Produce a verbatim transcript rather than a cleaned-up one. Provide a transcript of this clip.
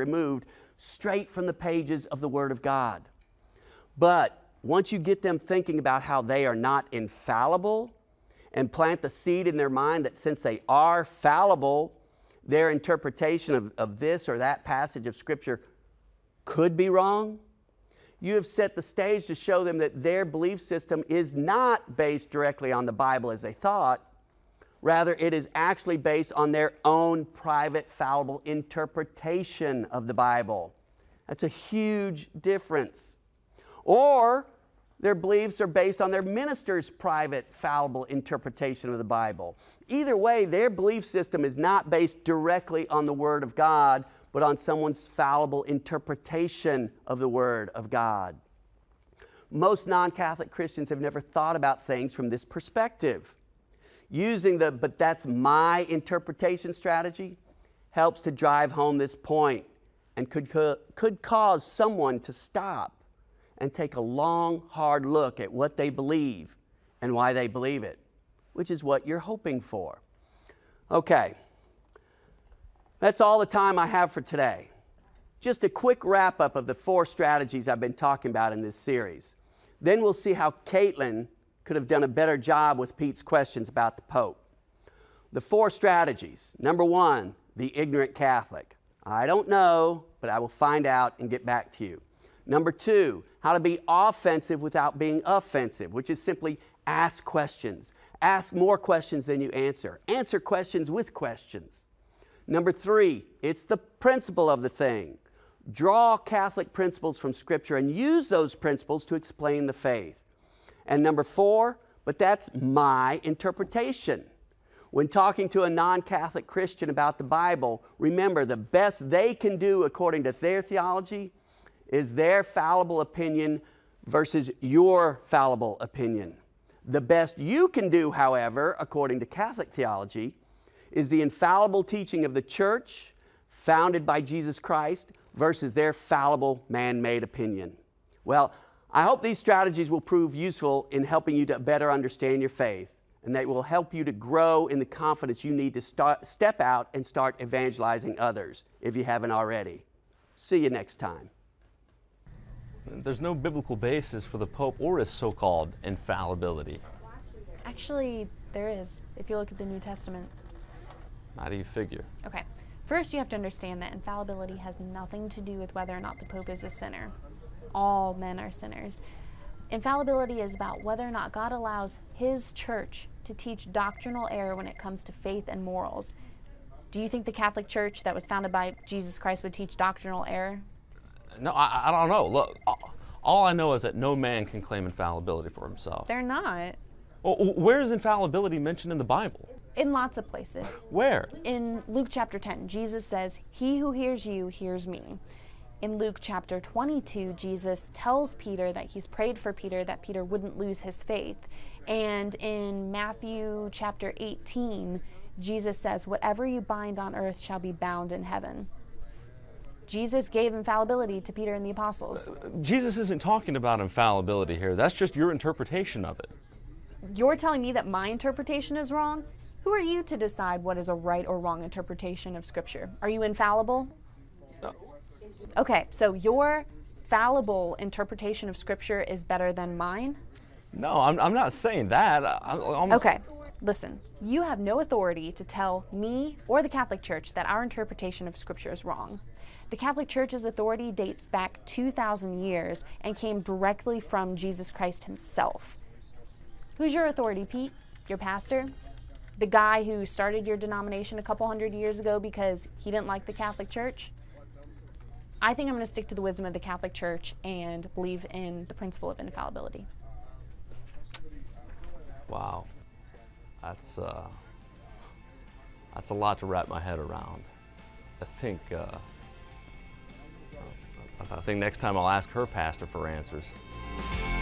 removed straight from the pages of the Word of God. But once you get them thinking about how they are not infallible and plant the seed in their mind that since they are fallible, their interpretation of, of this or that passage of Scripture could be wrong, you have set the stage to show them that their belief system is not based directly on the Bible as they thought. Rather, it is actually based on their own private, fallible interpretation of the Bible. That's a huge difference. Or their beliefs are based on their minister's private, fallible interpretation of the Bible. Either way, their belief system is not based directly on the Word of God, but on someone's fallible interpretation of the Word of God. Most non-Catholic Christians have never thought about things from this perspective. Using the "but that's my interpretation" strategy helps to drive home this point and could, could cause someone to stop and take a long, hard look at what they believe and why they believe it, which is what you're hoping for. Okay. That's all the time I have for today. Just a quick wrap-up of the four strategies I've been talking about in this series. Then we'll see how Caitlin could have done a better job with Pete's questions about the Pope. The four strategies. Number one, the ignorant Catholic. I don't know, but I will find out and get back to you. Number two, how to be offensive without being offensive, which is simply ask questions. Ask more questions than you answer. Answer questions with questions. Number three, it's the principle of the thing. Draw Catholic principles from Scripture and use those principles to explain the faith. And number four, but that's my interpretation. When talking to a non-Catholic Christian about the Bible, remember the best they can do according to their theology is their fallible opinion versus your fallible opinion. The best you can do, however, according to Catholic theology, is the infallible teaching of the Church founded by Jesus Christ versus their fallible man-made opinion. Well, I hope these strategies will prove useful in helping you to better understand your faith, and they will help you to grow in the confidence you need to start, step out and start evangelizing others if you haven't already. See you next time. There's no biblical basis for the Pope or his so-called infallibility. Actually, there is, if you look at the New Testament. How do you figure? Okay. First, you have to understand that infallibility has nothing to do with whether or not the Pope is a sinner. All men are sinners. Infallibility is about whether or not God allows His church to teach doctrinal error when it comes to faith and morals. Do you think the Catholic Church that was founded by Jesus Christ would teach doctrinal error? No, I, I don't know. Look, all I know is that no man can claim infallibility for himself. They're not. Well, where is infallibility mentioned in the Bible? In lots of places. Where? In Luke chapter ten, Jesus says, "He who hears you hears me." In Luke chapter twenty-two, Jesus tells Peter that he's prayed for Peter, that Peter wouldn't lose his faith. And in Matthew chapter eighteen, Jesus says, "Whatever you bind on earth shall be bound in heaven." Jesus gave infallibility to Peter and the apostles. Uh, Jesus isn't talking about infallibility here. That's just your interpretation of it. You're telling me that my interpretation is wrong? Who are you to decide what is a right or wrong interpretation of Scripture? Are you infallible? No. Okay, so your fallible interpretation of Scripture is better than mine? No, I'm, I'm not saying that. I, I'm, Okay, listen. You have no authority to tell me or the Catholic Church that our interpretation of Scripture is wrong. The Catholic Church's authority dates back two thousand years and came directly from Jesus Christ Himself. Who's your authority, Pete? Your pastor? The guy who started your denomination a couple hundred years ago because he didn't like the Catholic Church? I think I'm going to stick to the wisdom of the Catholic Church and believe in the principle of infallibility. Wow. That's, uh, that's a lot to wrap my head around. I think, uh, I think next time I'll ask her pastor for answers.